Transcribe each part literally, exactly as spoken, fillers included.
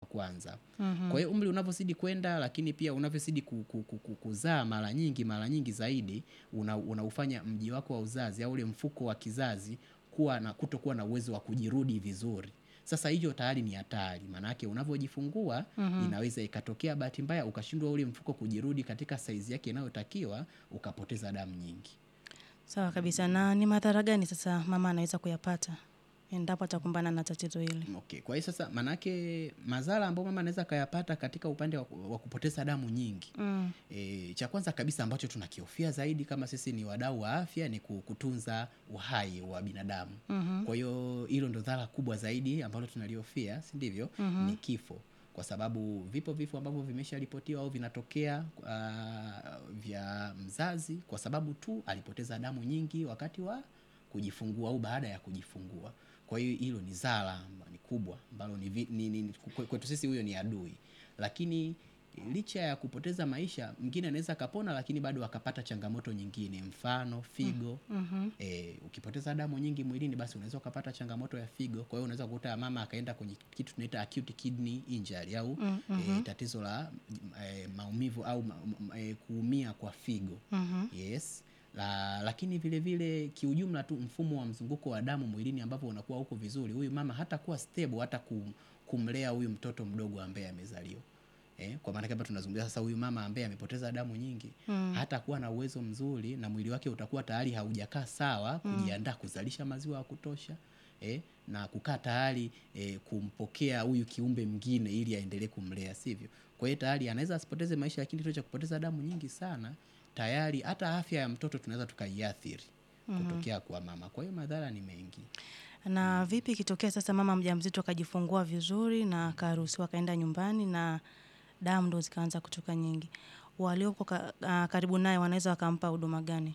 kwanza. Mhm. Kwa hiyo umri unavyozidi kwenda, lakini pia unavyozidi ku, ku, ku, ku, kuzaa mara nyingi mara nyingi zaidi, una, unaufanya mji wako wa uzazi au ule mfuko wa kizazi kuwa na kutokuwa na uwezo wa kujirudi vizuri. Sasa hiyo tayari ni hatari, manake unavyojifungua Mhm. inaweza ikatokea bahati mbaya ukashindwa ule mfuko kujirudi katika saizi yake inayotakiwa, ukapoteza damu nyingi. Sawa kabisa. Na ni madhara gani sasa mama anaweza kuyapata endapo atakumbana na tatizo hili? Okay. Kwa hiyo sasa manake madhara ambayo mama anaweza kayapata katika upande wa, wa kupoteza damu nyingi. Mm. E, cha kwanza kabisa ambacho tunakihofia zaidi kama sisi ni wadau wa afya ni kutunza uhai wa binadamu. Mhm. Kwa hiyo hilo ndo dhara kubwa zaidi ambalo tunalihofia, si ndivyo? Mhm. Ni kifo. Kwa sababu vipo vifo ambavyo vimesharipotiwa au vinatokea uh, vya mzazi kwa sababu tu alipoteza damu nyingi wakati wa kujifungua au baada ya kujifungua. Kwa hiyo hilo ni zala ni kubwa ambalo ni, vi, ni, ni kwetu sisi huyo ni adui. Lakini licha ya kupoteza maisha, mwingine anaweza kapona lakini bado akapata changamoto nyingine, mfano figo. Mhm. E, ukipoteza damu nyingi mwilini basi unaweza ukapata changamoto ya figo. Kwa hiyo unaweza kukuta mama akaenda kwenye kitu tunaita acute kidney injury au Mhm. e, tatizo la e, maumivu au e, kuumia kwa figo. Mhm. Yes. La, lakini vile vile kiujumla tu mfumo wa mzunguko wa damu mwilini ambapo unakuwa huko vizuri, huyu mama hata kuwa stable hata kum, kumlea huyu mtoto mdogo ambaye amezaliwa. Eh, kwa maana kama tunazungumzia sasa huyu mama ambaye amepoteza damu nyingi, Mm. hata kuwa na uwezo mzuri na mwili wake utakuwa tayari haujakaa sawa kujiandaa kuzalisha maziwa ya kutosha, eh, na kukaa tayari eh, kumpokea huyu kiumbe mwingine ili aendelee kumlea, sivyo? Kwa hiyo tayari anaweza asipoteze maisha, lakini tu cha kupoteza damu nyingi sana tayari hata afya ya mtoto tunaweza tukaiathiri kutokea kwa mama. Kwa hiyo madhara ni mengi. Na vipi ikitokea sasa mama mjamzito akajifungua vizuri na akaruhusiwa kaenda nyumbani na damu ndo zikaanza kutoka nyingi, walioko ka, uh, karibu naye wanaweza wakampa huduma gani?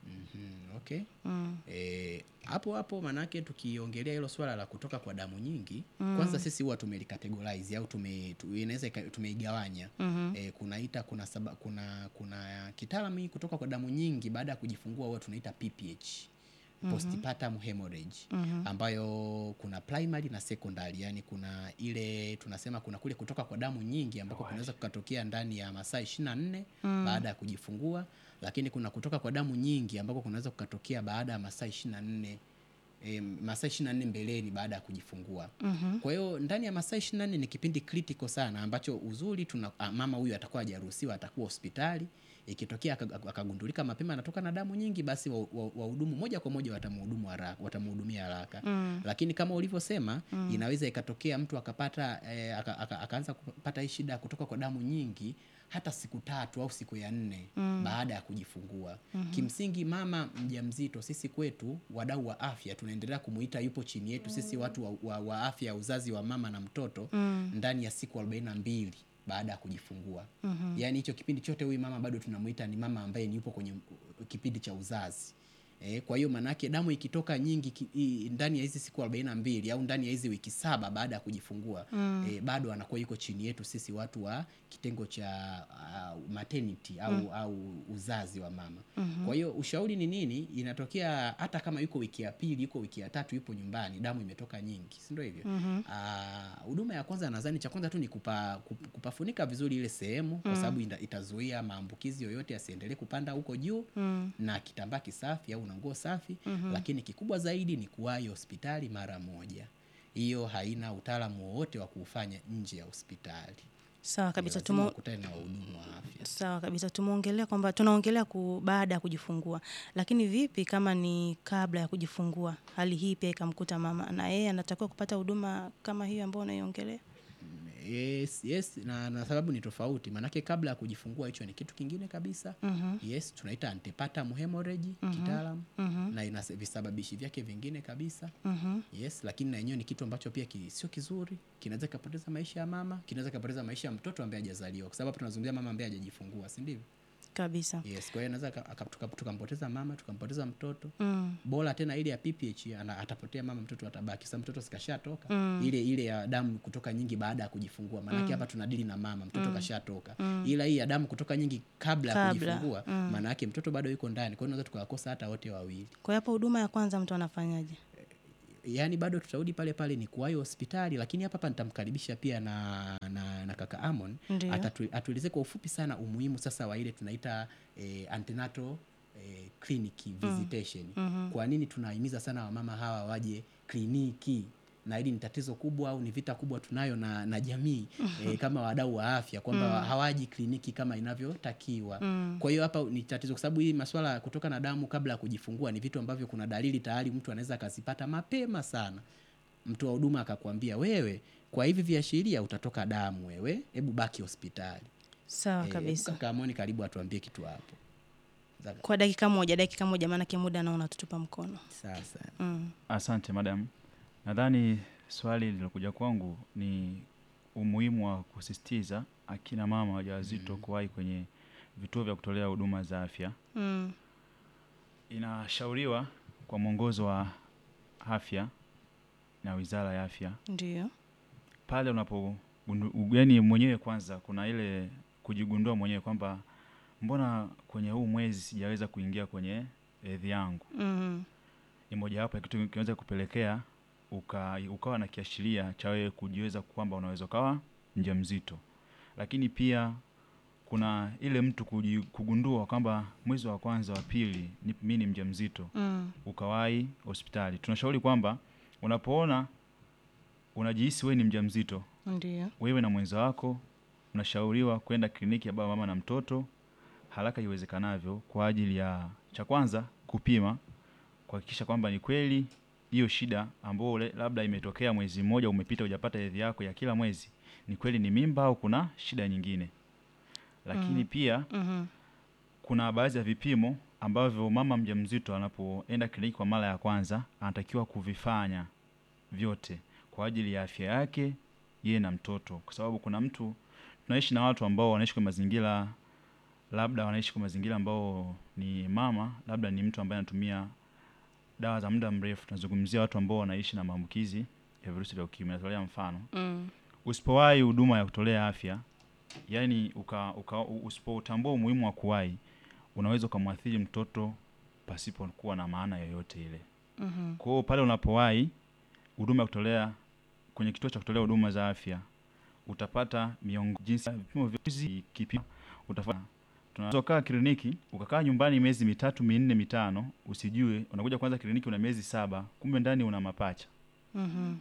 Mhm, okay. Mm. Eh, hapo hapo manake tukiongelea hilo swala la kutoka kwa damu nyingi, Mm. kwanza sisi huwa tumelicategorize au tume tu, inaweza tumeigawanya. Mhm. Eh, kunaita kuna saba, kuna kuna kitaalamu kutoka kwa damu nyingi baada ya kujifungua huwa tunaita P P H. Postpartum hemorrhage. Mhm. Ambayo kuna primary na secondary, yani kuna ile tunasema kuna kule kutoka kwa damu nyingi ambako kunaweza kukatokea ndani ya masaa ishirini na nne Mm. baada ya kujifungua, lakini kuna kutoka kwa damu nyingi ambako kunaweza kukatokea baada ya masaa ishirini na nne e, masaa ishirini na nne mbeleni baada ya kujifungua. Mhm. Kwa hiyo ndani ya masaa ishirini na nne ni kipindi critical sana ambacho uzuri tuna mama huyu atakuwa hajaruhusiwa, atakuwa hospitali. Ikitokea akagundulika mapema anatoka na damu nyingi, basi wahudumu wa, wa moja kwa moja watamhudumu haraka, watamhudumia haraka. Mm. Lakini kama ulivyosema, Mm. inaweza ikatokea mtu akapata e, akaanza aka, aka kupata hii shida kutoka kwa damu nyingi hata siku tatu au siku ya nne mm. baada ya kujifungua. Mm-hmm. Kimsingi mama mjamzito, sisi kwetu wadau wa afya tunaendelea kumuita yupo chini yetu sisi watu wa, wa, wa afya ya uzazi wa mama na mtoto mm. ndani ya siku arobaini na mbili baada ya kujifungua. Mm-hmm. Yaani hicho kipindi chote huyu mama bado tunamuita ni mama ambaye ni yupo kwenye kipindi cha uzazi. Eh, kwa hiyo manake damu ikitoka nyingi ki, i, ndani ya hizi siku arobaini na mbili au ndani ya hizi wiki saba baada ya kujifungua mm. eh, bado anakuwa yuko chini yetu sisi watu wa kitengo cha uh, maternity au, mm. au uzazi wa mama. Mm-hmm. Kwa hiyo ushauri ni nini? Inatokea hata kama yuko wiki ya pili, yuko wiki ya tatu, yupo nyumbani, damu imetoka nyingi, si ndio hivyo? Mm-hmm. Uh, huduma ya kwanza nadhani cha kwanza tu ni kupa, kupafunika vizuri ile sehemu mm. kwa sababu itazuia maambukizi yoyote yasiendelee kupanda huko juu mm. na kitambaa kisafi au na nguo safi. Mm-hmm. Lakini kikubwa zaidi ni kuwahi hospitali mara moja. Hiyo haina utaalamu wowote wa kufanya nje ya hospitali. Sawa kabisa, tumo kutana na wahudumu wa afya. Sawa kabisa, tumeongelea kwamba tunaongelea ku baada ya kujifungua. Lakini vipi kama ni kabla ya kujifungua? Hali hii pia ikamkuta mama na yeye anatakiwa kupata huduma kama hiyo ambayo unaiongelea? Yes, yes, na, na sababu ni tofauti. Manake kabla ya kujifungua hicho ni kitu kingine kabisa. Mm-hmm. Yes, tunaita antepartum hemorrhage mm-hmm. kitaalamu. Mm-hmm. Na ina visababishi vyake vingine kabisa. Mm-hmm. Yes, lakini na yenyewe ni kitu ambacho pia ki, sio kizuri. Kinaweza kupoteza maisha ya mama, kinaweza kupoteza maisha ya mtoto ambaye hajazaliwa. Kwa sababu tunazungumzia mama ambaye hajajifungua, si ndivyo? Kabisa. Yes, kwa hiyo anaweza tukampoteza mama, tukampoteza mtoto. Mm. Bora tena ile ya P P H ana atapotea mama, mtoto atabaki. Sasa mtoto sikashatoka. Mm. Ile ile ya damu kutoka nyingi baada ya kujifungua. Maana yake hapa mm. tunadili na mama, mtoto mm. kashatoka. Mm. Ila hii ya damu kutoka nyingi kabla ya kujifungua, mm. maana yake mtoto bado yuko ndani. Kwa hiyo tunaweza tukawakosa hata wote wawili. Kwa hiyo hapo huduma ya kwanza mtu anafanyaje? yani bado tutarudi pale pale ni kuwahi hospitali, lakini hapa hapa nitamkaribisha pia na, na, na kaka Amon Ndio. atatu, atueleze kwa ufupi sana umuhimu sasa wa ile tunaita eh, antenatal eh, clinic visitation. Mhm. Kwa nini tunahimiza sana wamama hawa waje kliniki, na hili ni tatizo kubwa au ni vita kubwa tunayo na, na jamii eh, kama wadau wa afya kwamba hawaji kliniki kama inavyotakiwa. Kwa hiyo hapa ni tatizo, kwa sababu hii masuala ya kutoka na damu kabla ya kujifungua ni vitu ambavyo kuna dalili tayari mtu anaweza akazipata mapema sana. Mtu wa huduma akakwambia, wewe kwa hivi viashiria utatoka damu, wewe hebu baki hospitali. Sawa Eh, kabisa. kaka Amoni, karibu atuambie kitu hapo. Zaka- Kwa dakika moja, dakika moja maana muda naona tutupa mkono. Sasa Mm. Asante madam. Nadhani swali lilokuja kwangu ni umuhimu wa kusisitiza akina mama wajawazito kuwahi kwenye vituo vya kutolea huduma za afya. Mm. Inashauriwa kwa mwongozo wa afya na Wizara ya Afya, Ndio. pale unapo yani mwenyewe kwanza kuna ile kujigundua mwenyewe kwamba mbona kwenye huu mwezi sijaweza kuingia kwenye hedhi yangu. Mhm. Ni moja wapo ya kitu kinaweza kupelekea uka, ukawa na kiashiria cha wewe kujiweza kwamba unaweza kawa mjamzito. Lakini pia kuna ile mtu kuji, kugundua kwamba mwezi wa kwanza wa pili ni mimi ni mjamzito, Mm. ukawahi hospitali. Tunashauri kwamba unapoona unajihisi wewe ni mjamzito, Ndio. wewe na mwenza wako unashauriwa kwenda kliniki ya baba mama na mtoto haraka iwezekanavyo kwa ajili ya cha kwanza kupima, kuhakikisha kwamba ni kweli hiyo shida ambayo labda imetokea mwezi mmoja umepita hujapata hedhi yako ya kila mwezi ni kweli ni mimba au kuna shida nyingine. Lakini pia Mhm. kuna baadhi ya vipimo ambavyo mama mjamzito anapoenda kliniki kwa mara ya kwanza anatakiwa kuvifanya vyote kwa ajili ya afya yake yeye na mtoto, kwa sababu kuna mtu tunaishi na watu ambao wanaishi kwa mazingira labda wanaishi kwa mazingira ambao ni mama labda ni mtu ambaye anatumia dawa za muda mrefu. Tunazungumzia watu ambao wanaishi na maambukizi ya virusi vya ukimwi. Natolea mfano. Mm. Usipowahi huduma ya kutolea afya, yani uka, uka usipotambua umuhimu wa kuwahi, unaweza kumwathiri mtoto pasipo kuwa na maana yoyote ile. Mhm. Kwa hiyo pale unapowahi huduma ya kutolea kwenye kituo cha kutolea huduma za afya, utapata miongo jinsi vipimo vya kipi utafanya. Tunaweza kaa kliniki ukakaa nyumbani miezi mitatu minne mitano usijue, unakuja kwanza kliniki una miezi saba kumbe ndani una mapacha. Mhm.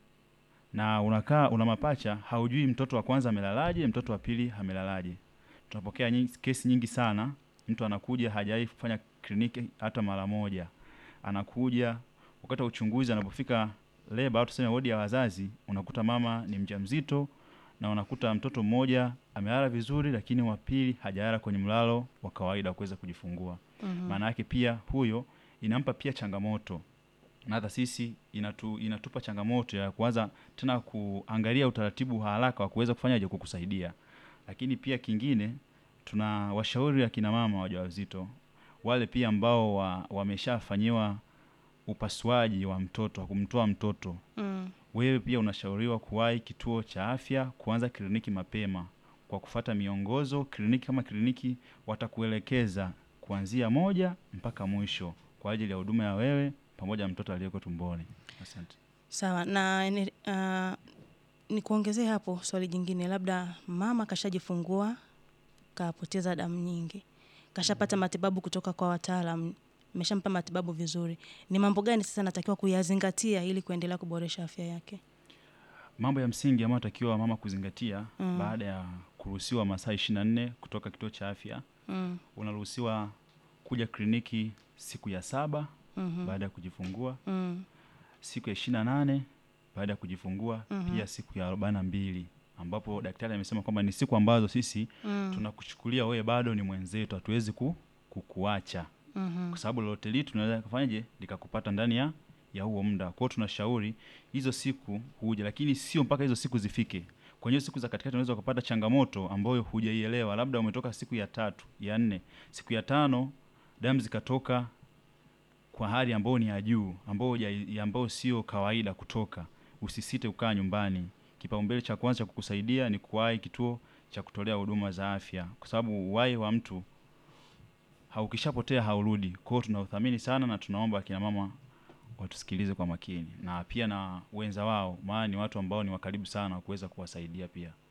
Na unakaa una mapacha haujui mtoto wa kwanza amelalaje, mtoto wa pili amelalaje. Tunapokea nyingi, kesi nyingi sana, mtu anakuja hajawahi kufanya kliniki hata mara moja. Anakuja wakati wa uchunguzi, anapofika leba au tuseme wodi ya wazazi, unakuta mama ni mjamzito na unakuta mtoto mmoja amelala vizuri lakini wa pili hajalala kwenye mlalo wa kawaida kuweza kujifungua. Maana Mhm. yake pia huyo inampa pia changamoto. Na hata sisi inatu, inatupa changamoto ya kuanza tena kuangalia utaratibu haraka wa kuweza kufanyaje kukusaidia. Lakini pia kingine tuna washauri akina mama wajawazito wale pia ambao wa, wameshafanyiwa upasuaji wa mtoto, kumtoa mtoto. Mm. Wewe pia unashauriwa kuwahi kituo cha afya, kuanza kliniki mapema kwa kufata miongozo. Kliniki kama kliniki watakuelekeza kuanzia moja mpaka mwisho kwa ajili ya huduma ya wewe pamoja na mtoto aliyeko tumboni. Asante. Sawa. Na ni, uh, ni kuongezea hapo swali jingine, labda mama kashajifungua kapoteza damu nyingi, kashapata matibabu kutoka kwa wataalamu, mmeshampa matibabu vizuri, ni mambo gani sasa natakiwa kuyazingatia ili kuendelea kuboresha afya yake? Mambo ya msingi ambayo natakiwa mama kuzingatia Mm. baada ya kuruhusiwa masaa ishirini na nne kutoka kituo cha afya, Mm. unaruhusiwa kuja kliniki siku ya saba Mhm. baada ya kujifungua, Mm. siku ya ishirini na nane baada ya kujifungua, Mhm. pia siku ya arobaini na mbili ambapo daktari amesema kwamba ni siku ambazo sisi Mm. tunakuchukulia wewe bado ni mwenzetu, hatuwezi ku, kukuacha. Mhm. Kwa sababu lolote litu tunaweza kufanyaje likakupata ndani ya ya huo muda. Kwa hiyo tunashauri hizo siku huje, lakini sio mpaka hizo siku zifike. Kwenye hizo siku za katikati unaweza kupata changamoto ambayo hujaielewa, labda umetoka siku ya tatu, ya nne, siku ya tano damu zikatoka kwa hali ambayo ni ya juu, ambayo ya ambayo sio kawaida kutoka. Usisite kukaa nyumbani. Kipaumbele cha kwanza cha kukusaidia ni kuwahi kituo cha kutolea huduma za afya, kwa sababu uhai wa mtu haukishapotea haurudi. Kwa hiyo tunauthamini sana na tunaomba akina mama watusikilize kwa makini, na pia na wenza wao, maana ni watu ambao ni wakaribu sana kuweza kuwasaidia pia.